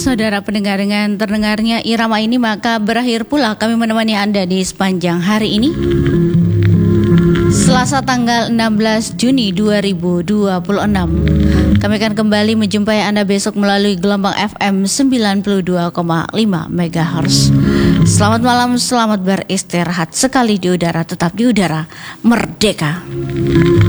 Saudara pendengar, dengan terdengarnya irama ini maka berakhir pula kami menemani Anda di sepanjang hari ini. Selasa tanggal 16 Juni 2026. Kami akan kembali menjumpai Anda besok melalui gelombang FM 92,5 MHz. Selamat malam, selamat beristirahat sekali di udara, tetap di udara merdeka.